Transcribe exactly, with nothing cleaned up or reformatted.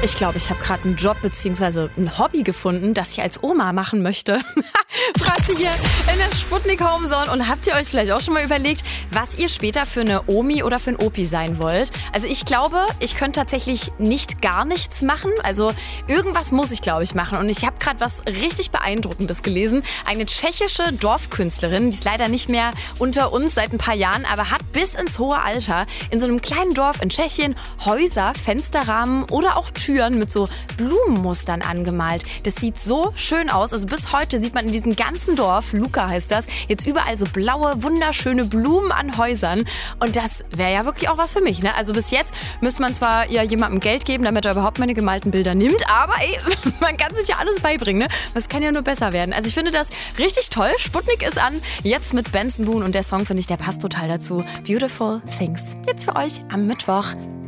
Ich glaube, ich habe gerade einen Job bzw. ein Hobby gefunden, das ich als Oma machen möchte. Fragt ihr hier in der Sputnik Homezone. Und habt ihr euch vielleicht auch schon mal überlegt, was ihr später für eine Omi oder für ein Opi sein wollt? Also ich glaube, ich könnte tatsächlich nicht gar nichts machen. Also irgendwas muss ich, glaube ich, machen. Und ich habe gerade was richtig Beeindruckendes gelesen. Eine tschechische Dorfkünstlerin, die ist leider nicht mehr unter uns seit ein paar Jahren, aber hat bis ins hohe Alter in so einem kleinen Dorf in Tschechien Häuser, Fensterrahmen oder auch Türen mit so Blumenmustern angemalt. Das sieht so schön aus. Also bis heute sieht man in diesem ganzen Dorf, Luka heißt das, jetzt überall so blaue, wunderschöne Blumen an Häusern. Und das wäre ja wirklich auch was für mich, ne? Also bis jetzt müsste man zwar ja jemandem Geld geben, damit er überhaupt meine gemalten Bilder nimmt, aber ey, man kann sich ja alles beibringen, ne? Das kann ja nur besser werden. Also ich finde das richtig toll. Sputnik ist an, jetzt mit Benson Boone und der Song, finde ich, der passt total dazu. Beautiful Things. Jetzt für euch am Mittwoch.